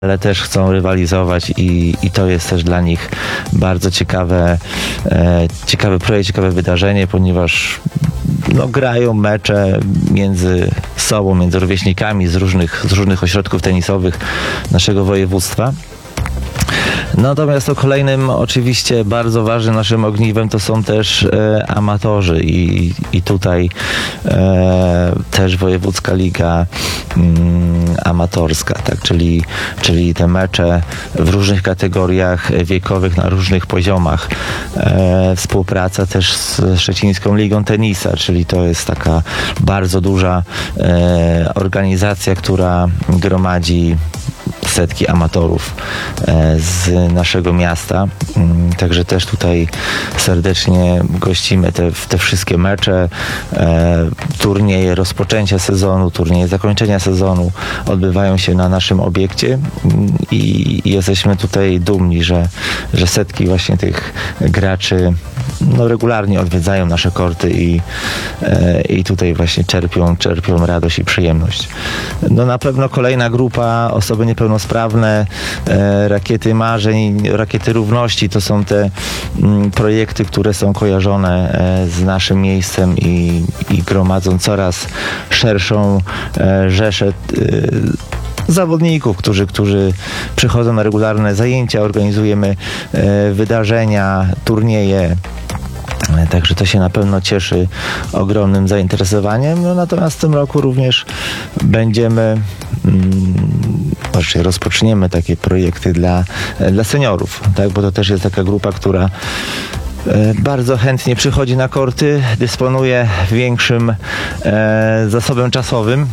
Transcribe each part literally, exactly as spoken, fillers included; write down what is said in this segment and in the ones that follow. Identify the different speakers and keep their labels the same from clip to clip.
Speaker 1: ale też chcą rywalizować i, i to jest też dla nich bardzo ciekawe, e, ciekawy projekt, ciekawe wydarzenie, ponieważ no, grają mecze między sobą, między rówieśnikami z różnych, z różnych ośrodków tenisowych naszego województwa. Natomiast to kolejnym oczywiście bardzo ważnym naszym ogniwem to są też e, amatorzy i, i tutaj e, też Wojewódzka Liga mm, Amatorska, tak, czyli, czyli te mecze w różnych kategoriach wiekowych na różnych poziomach. E, współpraca też z Szczecińską Ligą Tenisa, czyli to jest taka bardzo duża e, organizacja, która gromadzi setki amatorów e, z naszego miasta. Także też tutaj serdecznie gościmy te, te wszystkie mecze, e, turnieje rozpoczęcia sezonu, turnieje zakończenia sezonu odbywają się na naszym obiekcie i, i jesteśmy tutaj dumni, że, że setki właśnie tych graczy no, regularnie odwiedzają nasze korty i, e, i tutaj właśnie czerpią, czerpią radość i przyjemność. No na pewno kolejna grupa, osoby niepełnosprawne, e, rakiety marzeń, rakiety równości, to są te m, projekty, które są kojarzone e, z naszym miejscem i, i gromadzą coraz szerszą e, rzeszę e, zawodników, którzy, którzy przychodzą na regularne zajęcia, organizujemy e, wydarzenia, turnieje. Także to się na pewno cieszy ogromnym zainteresowaniem. No, natomiast w tym roku również będziemy, mm, patrzcie, rozpoczniemy takie projekty dla, dla seniorów, tak? Bo to też jest taka grupa, która e, bardzo chętnie przychodzi na korty, dysponuje większym e, zasobem czasowym.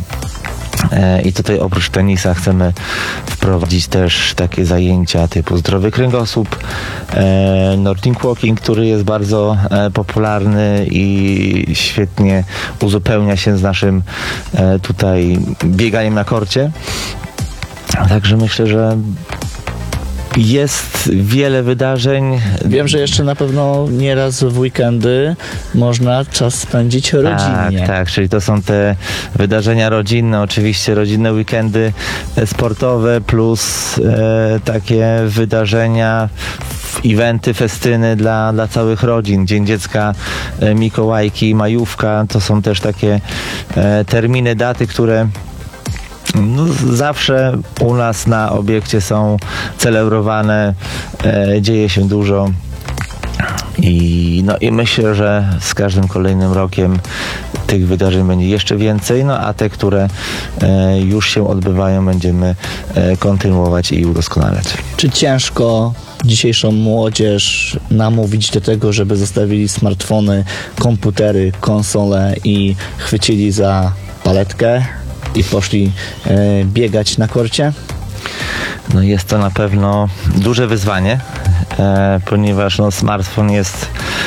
Speaker 1: I tutaj oprócz tenisa chcemy wprowadzić też takie zajęcia typu zdrowy kręgosłup, e, Nordic Walking, który jest bardzo e, popularny i świetnie uzupełnia się z naszym e, tutaj bieganiem na korcie. Także myślę, że jest wiele wydarzeń.
Speaker 2: Wiem, że jeszcze na pewno nieraz w weekendy można czas spędzić rodzinnie.
Speaker 1: Tak, tak, czyli to są te wydarzenia rodzinne, oczywiście rodzinne weekendy sportowe plus e, takie wydarzenia, eventy, festyny dla, dla całych rodzin. Dzień Dziecka, e, Mikołajki, Majówka, to są też takie e, terminy, daty, które no, zawsze u nas na obiekcie są celebrowane, e, dzieje się dużo i, no, i myślę, że z każdym kolejnym rokiem tych wydarzeń będzie jeszcze więcej, no a te, które e, już się odbywają, będziemy e, kontynuować i udoskonalać.
Speaker 2: Czy ciężko dzisiejszą młodzież namówić do tego, żeby zostawili smartfony, komputery, konsole i chwycili za paletkę i poszli e, biegać na korcie?
Speaker 1: No jest to na pewno duże wyzwanie, e, ponieważ no, smartfon jest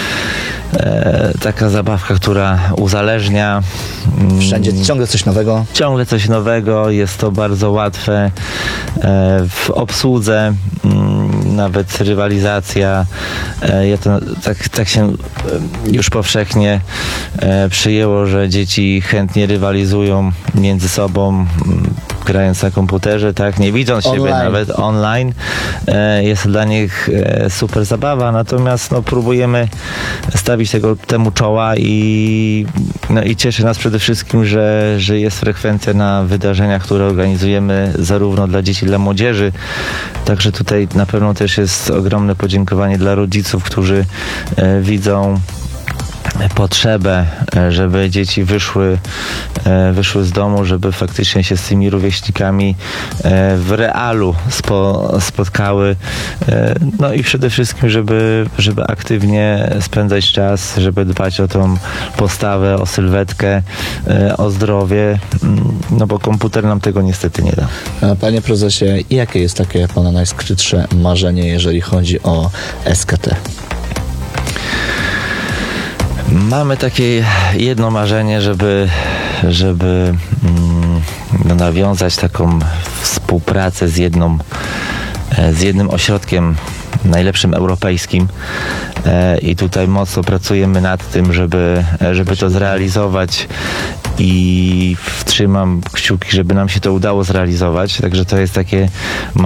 Speaker 1: e, taka zabawka, która uzależnia.
Speaker 2: Wszędzie ciągle coś nowego.
Speaker 1: Ciągle coś nowego, jest to bardzo łatwe e, w obsłudze, m, nawet rywalizacja. E, ja to, tak, tak się e, już powszechnie e, przyjęło, że dzieci chętnie rywalizują między sobą, m, grając na komputerze, tak, nie widząc
Speaker 2: online.
Speaker 1: siebie nawet online. E, jest dla nich e, super zabawa, natomiast no, próbujemy stawić tego, temu czoła i, no, i cieszy nas przede wszystkim, że, że jest frekwencja na wydarzeniach, które organizujemy zarówno dla dzieci, dla młodzieży. Także tutaj na pewno też jest ogromne podziękowanie dla rodziców, którzy e, widzą potrzebę, żeby dzieci wyszły, wyszły z domu, żeby faktycznie się z tymi rówieśnikami w realu spo, spotkały. No i przede wszystkim, żeby, żeby aktywnie spędzać czas, żeby dbać o tą postawę, o sylwetkę, o zdrowie, no bo komputer nam tego niestety nie da.
Speaker 2: Panie prezesie, jakie jest takie pana najskrytsze marzenie, jeżeli chodzi o S K T?
Speaker 1: Mamy takie jedno marzenie, żeby, żeby mm, no, nawiązać taką współpracę z jedną, z jednym ośrodkiem najlepszym europejskim e, i tutaj mocno pracujemy nad tym, żeby, żeby to zrealizować i wtrzymam kciuki, żeby nam się to udało zrealizować. Także to jest takie